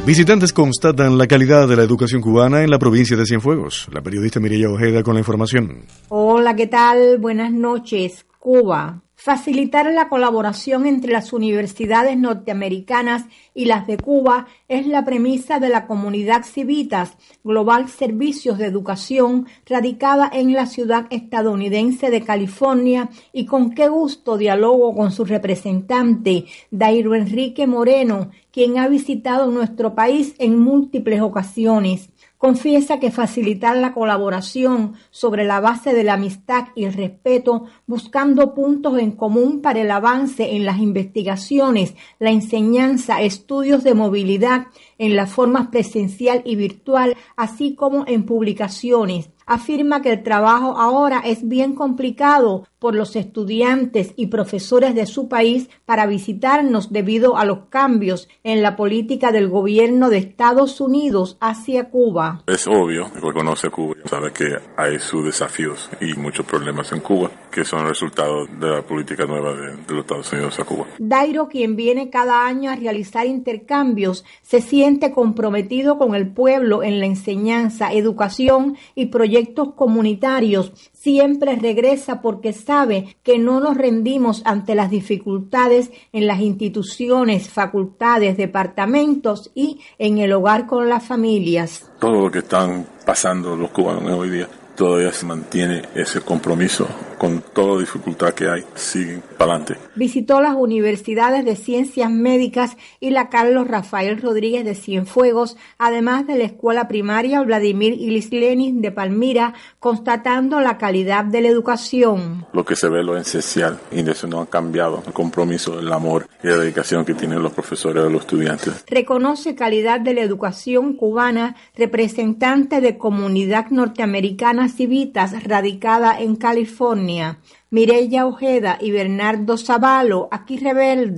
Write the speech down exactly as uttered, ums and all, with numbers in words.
Visitantes constatan la calidad de la educación cubana en la provincia de Cienfuegos. La periodista Mireya Ojeda con la información. Hola, ¿qué tal? Buenas noches. Cuba. Facilitar la colaboración entre las universidades norteamericanas y las de Cuba es la premisa de la Comunidad Civitas, Global Servicios de Educación, radicada en la ciudad estadounidense de California, y con qué gusto dialogo con su representante, Dairo Enrique Moreno, quien ha visitado nuestro país en múltiples ocasiones. Confiesa que facilitar la colaboración sobre la base de la amistad y el respeto, buscando puntos en común para el avance en las investigaciones, la enseñanza, estudios de movilidad en las formas presencial y virtual, así como en publicaciones. Afirma que el trabajo ahora es bien complicado por los estudiantes y profesores de su país para visitarnos debido a los cambios en la política del gobierno de Estados Unidos hacia Cuba. Es obvio, reconoce Cuba, sabe que hay sus desafíos y muchos problemas en Cuba, que son resultados de la política nueva de, de los Estados Unidos a Cuba. Dairo, quien viene cada año a realizar intercambios, se siente comprometido con el pueblo en la enseñanza, educación y proyectos proyectos comunitarios. Siempre regresa porque sabe que no nos rendimos ante las dificultades en las instituciones, facultades, departamentos y en el hogar con las familias. Todo lo que están pasando los cubanos hoy día, todavía se mantiene ese compromiso con toda la dificultad que hay, siguen para adelante. Visitó las universidades de Ciencias Médicas y la Carlos Rafael Rodríguez de Cienfuegos, además de la escuela primaria Vladimir Ilich Lenin de Palmira, constatando la calidad de la educación. Lo que se ve es lo esencial, y de eso no ha cambiado el compromiso, el amor y la dedicación que tienen los profesores y los estudiantes. Reconoce calidad de la educación cubana, representante de Comunidad Norteamericana Civitas, radicada en California. Mireya Ojeda y Bernardo Zavalo, aquí Rebelde.